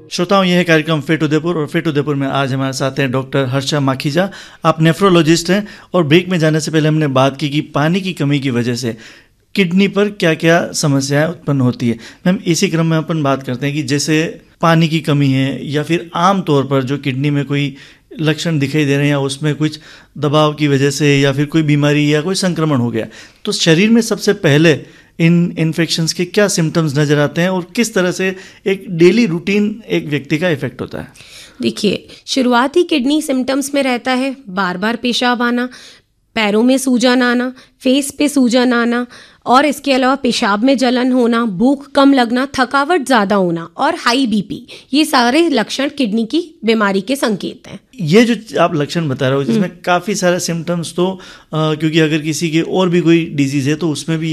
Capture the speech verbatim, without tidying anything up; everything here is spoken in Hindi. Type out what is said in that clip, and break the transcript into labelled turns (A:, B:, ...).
A: श्रोताओं, यह है कार्यक्रम फिट उदयपुर और फिट उदयपुर में आज हमारे साथ हैं डॉक्टर हर्षा माखीजा। आप नेफ्रोलॉजिस्ट हैं और ब्रेक में जाने से पहले हमने बात की कि पानी की कमी की वजह से किडनी पर क्या क्या समस्याएं उत्पन्न होती है। मैम, इसी क्रम में अपन बात करते हैं कि जैसे पानी की कमी है या फिर आम तौर पर जो किडनी में कोई लक्षण दिखाई दे रहे हैं या उसमें कुछ दबाव की वजह से या फिर कोई बीमारी या कोई संक्रमण हो गया, तो शरीर में सबसे पहले इन इन्फेक्शंस के क्या सिम्टम्स नज़र आते हैं और किस तरह से एक डेली रूटीन एक व्यक्ति का इफेक्ट होता है?
B: देखिए, शुरुआती किडनी सिम्टम्स में रहता है बार बार पेशाब आना, पैरों में सूजन आना, फेस पे सूजन आना और इसके अलावा पेशाब में जलन होना, भूख कम लगना, थकावट ज़्यादा होना और हाई बीपी। ये सारे लक्षण किडनी की बीमारी के संकेत हैं।
A: ये जो आप लक्षण बता रहे हो जिसमें काफ़ी सारे सिम्टम्स, तो आ, क्योंकि अगर किसी के और भी कोई डिजीज़ है तो उसमें भी